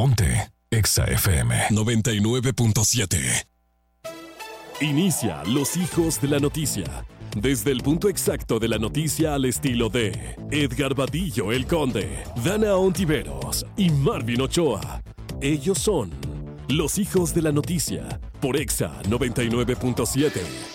Ponte Exa FM 99.7. Inicia Los Hijos de la Noticia. Desde el punto exacto de la noticia al estilo de Edgar Vadillo el Conde, Dana Ontiveros y Marvin Ochoa. Ellos son Los Hijos de la Noticia por Exa 99.7.